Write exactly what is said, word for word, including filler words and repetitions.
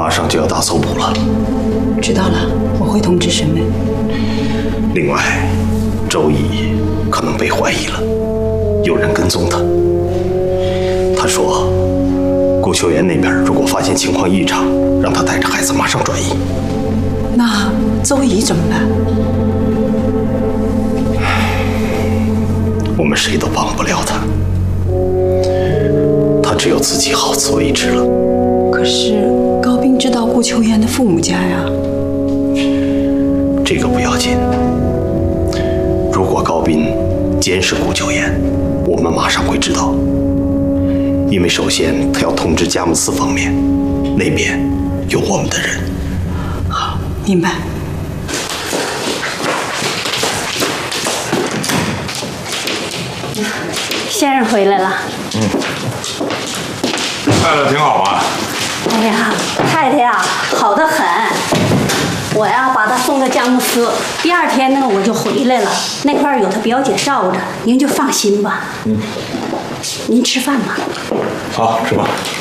马上就要大搜捕了。 知道了，我会通知审问。 另外，周乙可能被怀疑了，有人跟踪他。他说，顾秋妍那边如果发现情况异常，让他带着孩子马上转移。 那周乙怎么办？ 我们谁都帮不了他，他只有自己好自为之了。 可是高斌知道顾秋妍的父母家呀。 这个不要紧。如果高斌监视顾秋妍，我们马上会知道。因为首先他要通知佳木斯方面，那边有我们的人。 好，明白。 先生回来了。 嗯。太太挺好啊。 哎呀，太太呀，好得很。我呀把她送到佳木斯，第二天呢我就回来了。那块有她表姐罩着，您就放心吧。 嗯。 您吃饭吧。 好，吃吧。